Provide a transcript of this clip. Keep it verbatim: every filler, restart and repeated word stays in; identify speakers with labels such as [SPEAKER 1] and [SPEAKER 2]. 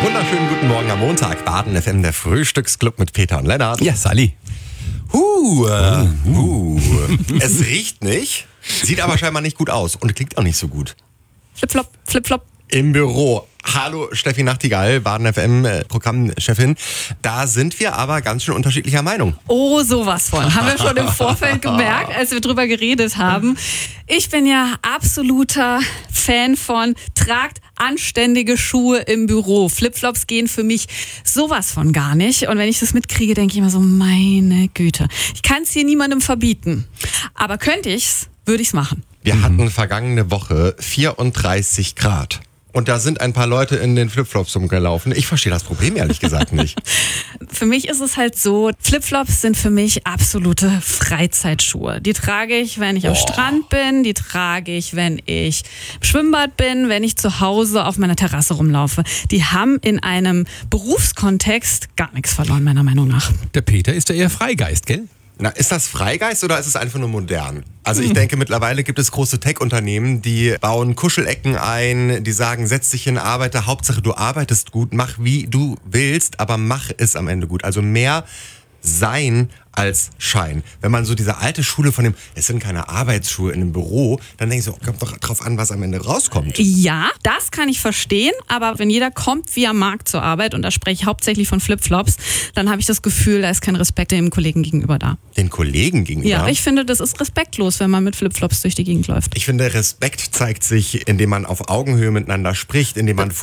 [SPEAKER 1] Wunderschönen guten Morgen am Montag. Baden F M, der Frühstücksclub mit Peter und Lennart.
[SPEAKER 2] Ja, Sally.
[SPEAKER 1] Huh, äh, huh. Es riecht nicht, sieht aber scheinbar nicht gut aus und klingt auch nicht so gut.
[SPEAKER 3] Flip-flop, flip-flop.
[SPEAKER 1] Im Büro. Hallo Steffi Nachtigall, Baden F M äh, Programmchefin. Da sind wir aber ganz schön unterschiedlicher Meinung.
[SPEAKER 3] Oh, sowas von. Haben wir schon im Vorfeld gemerkt, als wir drüber geredet haben. Ich bin ja absoluter Fan von tragt anständige Schuhe im Büro. Flipflops gehen für mich sowas von gar nicht. Und wenn ich das mitkriege, denke ich immer so, meine Güte. Ich kann es hier niemandem verbieten. Aber könnte ich's, würde ich's machen.
[SPEAKER 1] Wir hatten vergangene Woche vierunddreißig Grad. Und da sind ein paar Leute in den Flipflops rumgelaufen. Ich verstehe das Problem ehrlich gesagt nicht.
[SPEAKER 3] Für mich ist es halt so, Flipflops sind für mich absolute Freizeitschuhe. Die trage ich, wenn ich am Strand bin, die trage ich, wenn ich im Schwimmbad bin, wenn ich zu Hause auf meiner Terrasse rumlaufe. Die haben in einem Berufskontext gar nichts verloren, meiner Meinung nach.
[SPEAKER 2] Der Peter ist ja eher Freigeist, gell?
[SPEAKER 1] Na, ist das Freigeist oder ist es einfach nur modern? Also ich denke, mittlerweile gibt es große Tech-Unternehmen, die bauen Kuschelecken ein, die sagen, setz dich hin, arbeite, Hauptsache du arbeitest gut, mach wie du willst, aber mach es am Ende gut. Also mehr Sein als Schein. Wenn man so diese alte Schule von dem, es sind keine Arbeitsschuhe in einem Büro, dann denkst du, oh, kommt doch drauf an, was am Ende rauskommt.
[SPEAKER 3] Ja, das kann ich verstehen, aber wenn jeder kommt wie am Markt zur Arbeit, und da spreche ich hauptsächlich von Flipflops, dann habe ich das Gefühl, da ist kein Respekt dem Kollegen gegenüber da.
[SPEAKER 1] Den Kollegen gegenüber?
[SPEAKER 3] Ja, ich finde, das ist respektlos, wenn man mit Flipflops durch die Gegend läuft.
[SPEAKER 1] Ich finde, Respekt zeigt sich, indem man auf Augenhöhe miteinander spricht, indem man